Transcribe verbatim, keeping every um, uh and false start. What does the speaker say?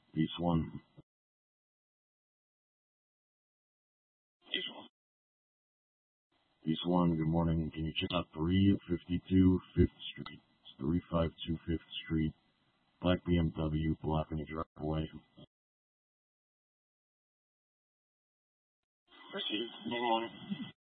Piece one. Piece one. Piece one, good morning. Can you check out three fifty-two Fifth Street? It's three fifty-two Fifth Street. Black B M W blocking the driveway. Proceed. Good morning.